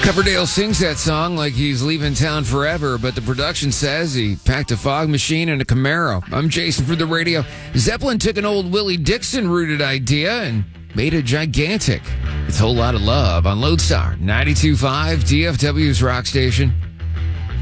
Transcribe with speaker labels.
Speaker 1: Coverdale sings that song like he's leaving town forever, but the production says he packed a fog machine and a Camaro. I'm Jason for the radio. Zeppelin took an old Willie Dixon-rooted idea and made it gigantic. It's a whole lot of love on Lodestar 92.5, DFW's rock station.